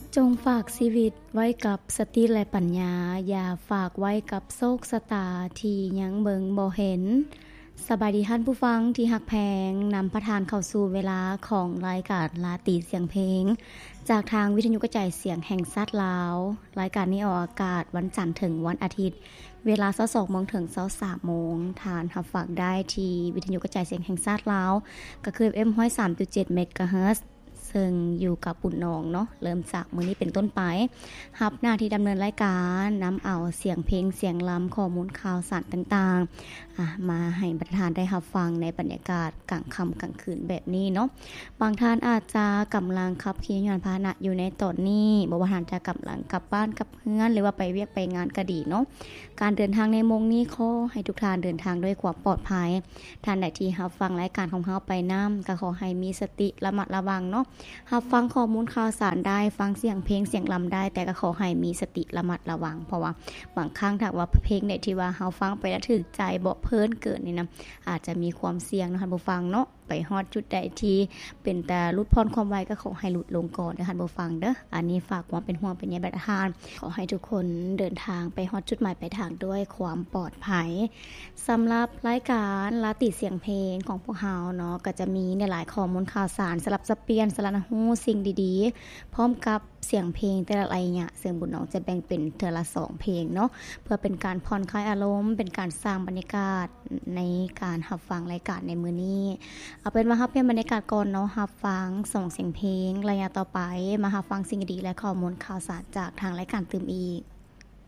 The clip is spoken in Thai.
จงฝากชีวิตไว้กับสติและปัญญาอย่าฝากไว้กับโชคชะตาที่ยังเบิงบ่เห็นสบายดีท่านผู้ฟังที่หักแพงนำประทานเข้าสู่เวลาของรายการลาตีเสียงเพลงจากทางวิทยุกระจายเสียงแห่งชาติลาวรายการนี้ออกอากาศวันจันทร์ถึงวันอาทิตย์เวลา 22:00 นถึง 23:00 นทานรับฟังได้ที่วิทยุกระจายเสียงแห่งชาติลาวก็คือ FM 103.7 เมกะเฮิรตซ์ซึ่งอยู่กับปุ่นนองเนาะเริ่มจากมื้อนี้เป็นต้นไปรับหน้าที่ดำเนินรายการนำเอาเสียงเพลงเสียงล้ำข้อมูลข่าวสารต่างๆมาให้ประธานได้รับฟังในบรรยากาศกลางค่ำกลางคืนแบบนี้เนาะบางท่านอาจจะกำลังขับขี่ยานพาหนะอยู่ในตอนนี้บ่ว่าท่านจะกำลังกลับบ้านกลับเฮือนหรือว่าไปเวียกไปงานก็ดีเนาะการเดินทางในโมงนี้ขอให้ทุกท่านเดินทางด้วยความปลอดภัยท่านใดที่รับฟังรายการของเฮาไปนํก็ขอให้มีสติระมัดระวังเนาะรับฟังข้อมูลข่าวสารได้ฟังเสียงเพลงเสียงลำได้แต่ก็ขอให้มีสติระมัดระวังเพราะว่าบางครั้งถ้าว่าเพลงเนี่ยที่ว่าเฮาฟังไปแล้วถึกใจบ่เพลินเกินนี่นะอาจจะมีความเสี่ยงนะคะผู้ฟังเนาะไปฮอดจุดใดที่เป็นแต่ลดพรความไวก็ขอให้หลุดลงก่อนนะคะผู้ฟังเด้ออันนี้ฝากความเป็นห่วงเป็นใยประทานขอให้ทุกคนเดินทางไปฮอดจุดหมายปลายทางด้วยความปลอดภัยสำหรับรายการลาติเสียงเพลงของพวกเฮาเนาะก็จะมีในหลายข้อมูลข่าวสารสลับสับเปลี่ยนสารหูสิ่งดีๆพร้อมกับเสียงเพลงแต่ละระยะซึ่งบุญน้องจะแบ่งเป็นเทื่อละ2เพลงเนาะเพื่อเป็นการผ่อนคลายอารมณ์เป็นการสร้างบรรยากาศในการรับฟังรายการในมื้อนี้เอาเป็นว่ารับเปลี่ยนบรรยากาศก่อนเนาะรับฟังส่งเสียงเพลงระยะต่อไปมารับฟังสิ่งดีๆและข้อมูลข่าวสารจากทางรายการตื่มอีก